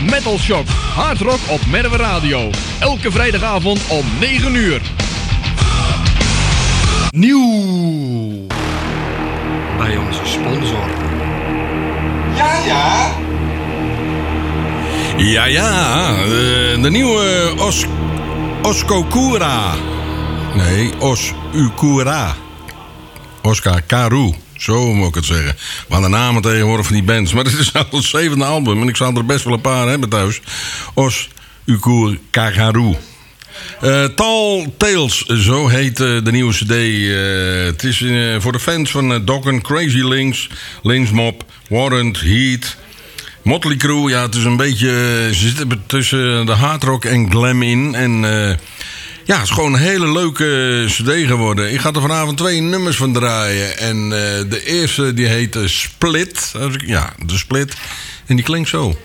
Metal Shock. Hard rock op Merwe Radio. Elke vrijdagavond om 9 uur. Nieuw bij onze sponsor. Ja, de nieuwe Oskokura. Nee, Osukura. Oscar Karu. Zo moet ik het zeggen. Maar de namen tegenwoordig van die bands. Maar dit is al het 7e album. En ik zou er best wel een paar hebben thuis. Osukura Karu. Tall Tales, zo heet de nieuwe cd. Het is voor de fans van Dokken, Crazy Links, Lynx Mob, Warrant, Heat, Motley Crue. Ja, het is een beetje... Ze zitten tussen de hardrock en glam in. En ja, het is gewoon een hele leuke cd geworden. Ik ga er vanavond 2 nummers van draaien. En de eerste die heet Split. Ja, de Split. En die klinkt zo.